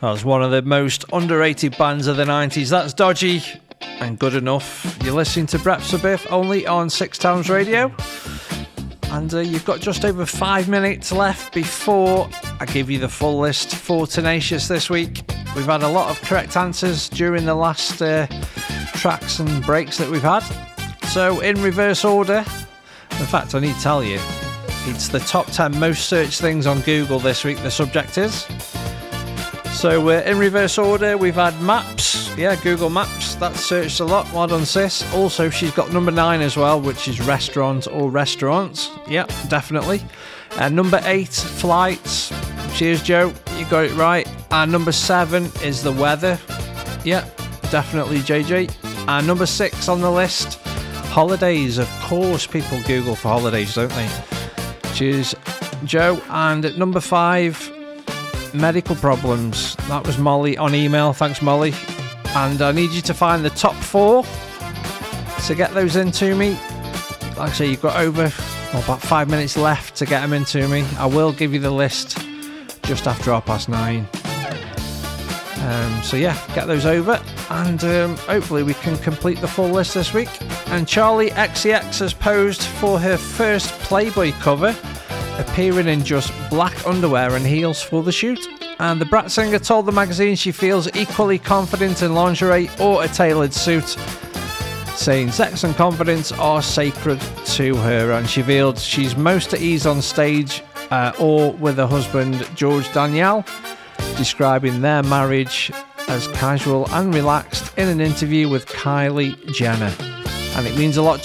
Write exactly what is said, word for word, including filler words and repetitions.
That was one of the most underrated bands of the nineties. That's Dodgy and Good Enough. You're listening to Brett Sabith only on Six Towns Radio. And uh, you've got just over five minutes left before I give you the full list for Tenacious this week. We've had a lot of correct answers during the last uh, tracks and breaks that we've had. So in reverse order, in fact I need to tell you, it's the top ten most searched things on Google this week, the subject is. So uh, in reverse order, we've had Maps. Yeah, Google Maps. That's searched a lot. Well done, sis. Also, she's got number nine as well, which is restaurant or restaurants. Yeah, definitely. And number eight, flights. Cheers, Joe. You got it right. And number seven is the weather. Yeah, definitely, J J. And number six on the list, holidays. Of course, people Google for holidays, don't they? Cheers, Joe. And at number five, medical problems. That was Molly on email. Thanks, Molly. And I need you to find the top four to get those into me. Like I say, you've got over well, about five minutes left to get them into me. I will give you the list just after half past nine. Um, so yeah, get those over, and um, hopefully we can complete the full list this week. And Charlie X C X has posed for her first Playboy cover, appearing in just black underwear and heels for the shoot. And the Brat singer told the magazine she feels equally confident in lingerie or a tailored suit, saying sex and confidence are sacred to her. And she revealed she's most at ease on stage uh, or with her husband George Daniel, describing their marriage as casual and relaxed in an interview with Kylie Jenner. And it means a lot